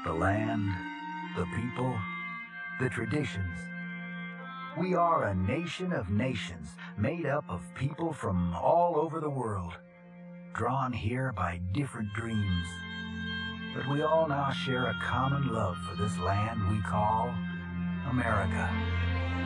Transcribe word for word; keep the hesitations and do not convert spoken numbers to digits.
The land, the people, the traditions. We are a nation of nations made up of people from all over the world, drawn here by different dreams. But we all now share a common love for this land we call America.